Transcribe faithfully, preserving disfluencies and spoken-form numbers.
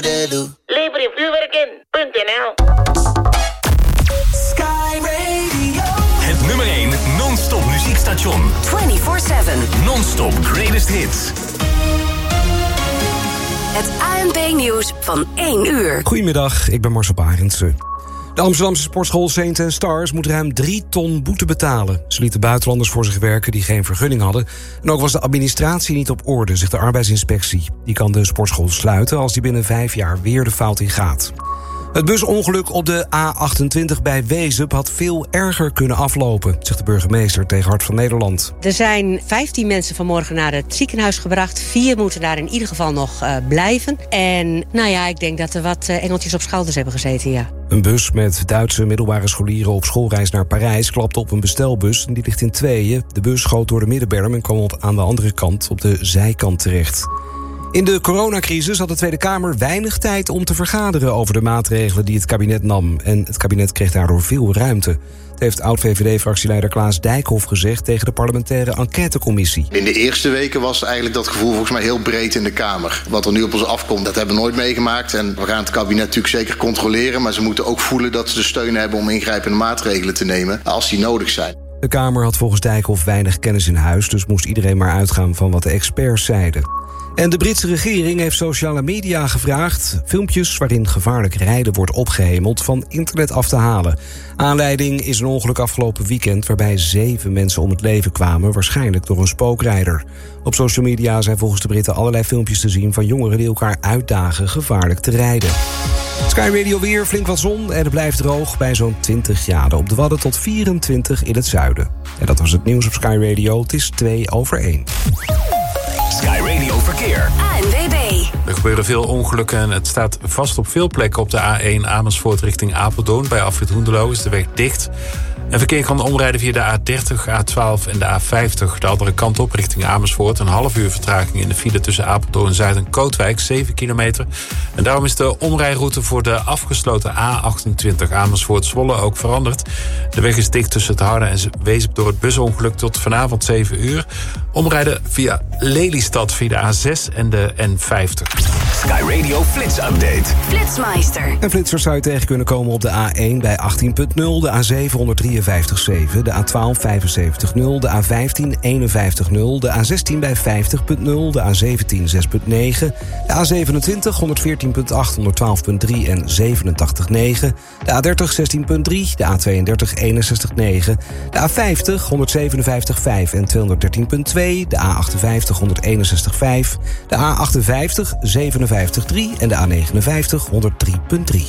Lever je vuurwerk in. .nl Sky Radio. Het nummer één non-stop muziekstation. vierentwintig zeven. Non-stop greatest hits. Het A N P-nieuws van één uur. Goedemiddag, ik ben Marcel Barendse. De Amsterdamse sportschool Saints and Stars moet ruim drie ton boete betalen. Ze lieten buitenlanders voor zich werken die geen vergunning hadden. En ook was de administratie niet op orde, zegt de arbeidsinspectie. Die kan de sportschool sluiten als die binnen vijf jaar weer de fout in gaat. Het busongeluk op de A achtentwintig bij Wezep had veel erger kunnen aflopen, zegt de burgemeester tegen Hart van Nederland. Er zijn vijftien mensen vanmorgen naar het ziekenhuis gebracht. Vier moeten daar in ieder geval nog uh, blijven. En nou ja, ik denk dat er wat uh, engeltjes op schouders hebben gezeten, ja. Een bus met Duitse middelbare scholieren op schoolreis naar Parijs klapte op een bestelbus en die ligt in tweeën. De bus schoot door de middenberm en kwam op aan de andere kant op de zijkant terecht. In de coronacrisis had de Tweede Kamer weinig tijd om te vergaderen over de maatregelen die het kabinet nam. En het kabinet kreeg daardoor veel ruimte. Dat heeft oud-V V D-fractieleider Klaas Dijkhoff gezegd tegen de parlementaire enquêtecommissie. In de eerste weken was eigenlijk dat gevoel volgens mij heel breed in de Kamer. Wat er nu op ons afkomt, dat hebben we nooit meegemaakt. En we gaan het kabinet natuurlijk zeker controleren, maar ze moeten ook voelen dat ze de steun hebben om ingrijpende maatregelen te nemen als die nodig zijn. De Kamer had volgens Dijkhoff weinig kennis in huis, dus moest iedereen maar uitgaan van wat de experts zeiden. En de Britse regering heeft sociale media gevraagd filmpjes waarin gevaarlijk rijden wordt opgehemeld van internet af te halen. Aanleiding is een ongeluk afgelopen weekend waarbij zeven mensen om het leven kwamen, waarschijnlijk door een spookrijder. Op social media zijn volgens de Britten allerlei filmpjes te zien van jongeren die elkaar uitdagen gevaarlijk te rijden. Sky Radio weer, flink wat zon en het blijft droog bij zo'n twintig graden. Op de Wadden tot vierentwintig in het zuiden. En dat was het nieuws op Sky Radio. Het is twee over één. Sky Radio Verkeer. A N W B. Er gebeuren veel ongelukken en het staat vast op veel plekken op de A één Amersfoort richting Apeldoorn. Bij afrit Hoenderloo is de weg dicht. En verkeer kan omrijden via de A dertig, A twaalf en de A vijftig. De andere kant op richting Amersfoort. Een half uur vertraging in de file tussen Apeldoorn Zuid en Kootwijk, zeven kilometer. En daarom is de omrijroute voor de afgesloten A achtentwintig Amersfoort-Zwolle ook veranderd. De weg is dicht tussen het Harde en Wezep door het busongeluk tot vanavond zeven uur. Omrijden via Lelystad via de A zes en de N vijftig. Sky Radio Flits Update. Flitsmeister. En flitsers zou je tegen kunnen komen op de A één bij achttien komma nul, de A zeven honderdvijfenvijftig komma zeven, de A twaalf vijfenzeventig komma nul, de A vijftien eenenvijftig komma nul, de A zestien bij vijftig komma nul, de A zeventien zes komma negen, de A zevenentwintig honderdveertien komma acht, honderdtwaalf komma drie en zevenentachtig komma negen, de A dertig zestien komma drie, de A tweeëndertig eenenzestig komma negen, de A vijftig honderdzevenenvijftig komma vijf en tweehonderddertien komma twee, de A achtenvijftig honderdeenenzestig komma vijf, de A achtenvijftig zevenenvijftig komma drie en de A negenenvijftig honderddrie komma drie.